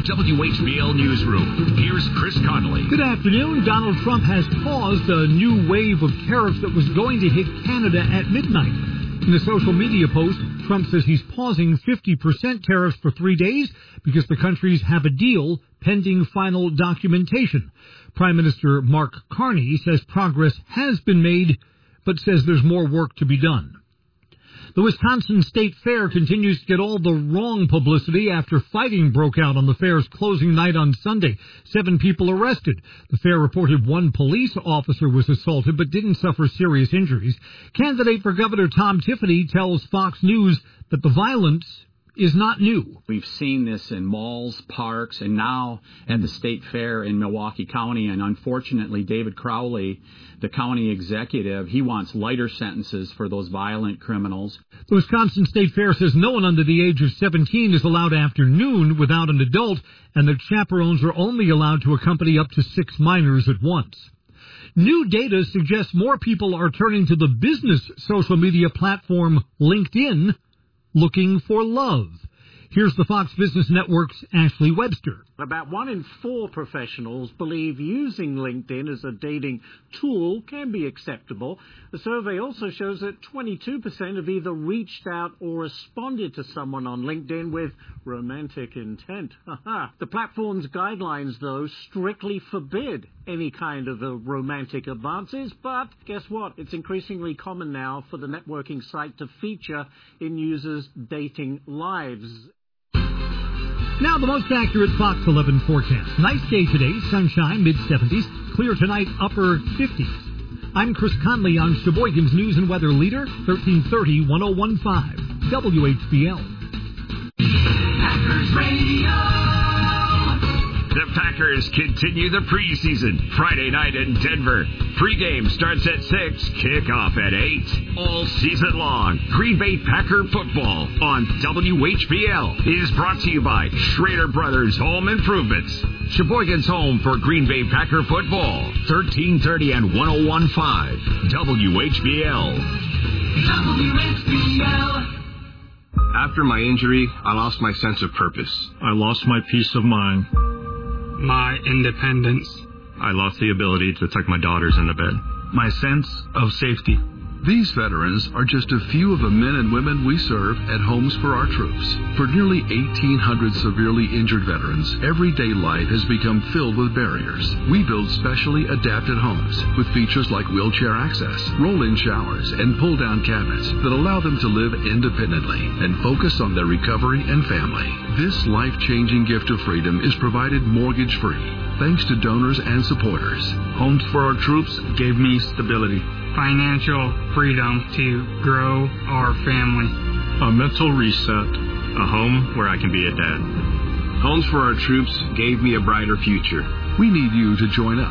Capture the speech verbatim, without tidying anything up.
W H B L Newsroom. Here's Chris Connolly. Good afternoon. Donald Trump has paused a new wave of tariffs that was going to hit Canada at midnight. In a social media post, Trump says he's pausing fifty percent tariffs for three days because the countries have a deal pending final documentation. Prime Minister Mark Carney says progress has been made, but says there's more work to be done. The Wisconsin State Fair continues to get all the wrong publicity after fighting broke out on the fair's closing night on Sunday. Seven people arrested. The fair reported one police officer was assaulted but didn't suffer serious injuries. Candidate for Governor Tom Tiffany tells Fox News that the violence is not new. We've seen this in malls, parks, and now at the State Fair in Milwaukee County. And unfortunately, David Crowley, the county executive, he wants lighter sentences for those violent criminals. The Wisconsin State Fair says no one under the age of seventeen is allowed after noon without an adult, and that chaperones are only allowed to accompany up to six minors at once. New data suggests more people are turning to the business social media platform LinkedIn looking for love. Here's the Fox Business Network's Ashley Webster. About one in four professionals believe using LinkedIn as a dating tool can be acceptable. The survey also shows that twenty-two percent have either reached out or responded to someone on LinkedIn with romantic intent. The platform's guidelines, though, strictly forbid any kind of uh, romantic advances, but guess what? It's increasingly common now for the networking site to feature in users' dating lives. Now the most accurate Fox eleven forecast. Nice day today, sunshine, mid seventies. Clear tonight, upper fifties. I'm Chris Conley on Sheboygan's News and Weather Leader, thirteen thirty, ten fifteen, W H B L. Packers Radio. The Packers continue the preseason. Friday night in Denver. Pregame starts at six, kickoff at eight. All season long, Green Bay Packer football on W H B L is brought to you by Schrader Brothers Home Improvements. Sheboygan's home for Green Bay Packer football. thirteen thirty and ten fifteen, W H B L. W H B L. After my injury, I lost my sense of purpose. I lost my peace of mind. My independence. I lost the ability to tuck my daughters into bed. My sense of safety. These veterans are just a few of the men and women we serve at Homes for Our Troops. For nearly eighteen hundred severely injured veterans, everyday life has become filled with barriers. We build specially adapted homes with features like wheelchair access, roll-in showers, and pull-down cabinets that allow them to live independently and focus on their recovery and family. This life-changing gift of freedom is provided mortgage-free, thanks to donors and supporters. Homes for Our Troops gave me stability, financial freedom to grow our family, a mental reset, a home where I can be a dad. Homes for Our Troops gave me a brighter future. We need you to join us.